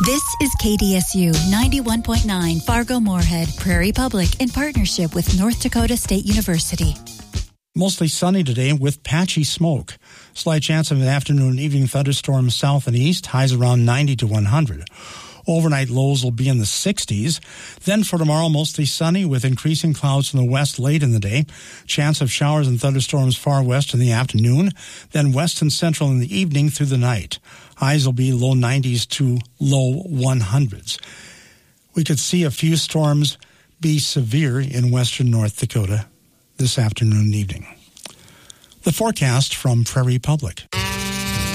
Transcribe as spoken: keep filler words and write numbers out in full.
This is K D S U ninety-one point nine Fargo-Moorhead, Prairie Public, in partnership with North Dakota State University. Mostly sunny today with patchy smoke. Slight chance of an afternoon and evening thunderstorms south and east, highs around ninety to one hundred. Overnight lows will be in the sixties. Then for tomorrow, mostly sunny with increasing clouds in the west late in the day. Chance of showers and thunderstorms far west in the afternoon. Then west and central in the evening through the night. Highs will be low nineties to low one hundreds. We could see a few storms be severe in western North Dakota this afternoon and evening. The forecast from Prairie Public.